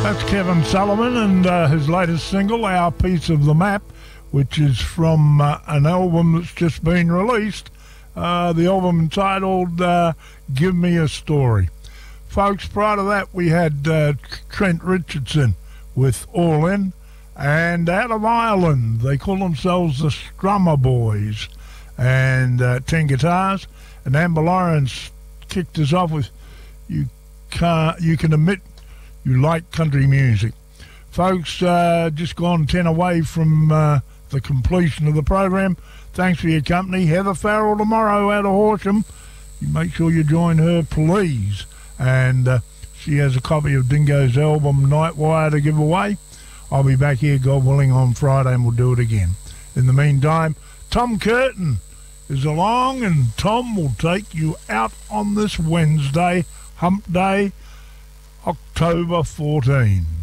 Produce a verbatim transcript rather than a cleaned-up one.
That's Kevin Sullivan and uh, his latest single, Our Piece of the Map, which is from uh, an album that's just been released. Uh, the album entitled uh, Give Me a Story. Folks, prior to that we had uh, Trent Richardson with All In, and out of Ireland they call themselves the Strummer Boys, and uh, ten guitars, and Amber Lawrence kicked us off with You Can't, You Can Admit You Like Country Music. Folks, uh, just gone ten away from uh, the completion of the program. Thanks for your company. Heather Farrell tomorrow out of Horsham. You make sure you join her, please. And uh, she has a copy of Dingo's album Nightwire to give away. I'll be back here, God willing, on Friday, and we'll do it again. In the meantime, Tom Curtin is along, and Tom will take you out on this Wednesday, Hump Day, October fourteenth.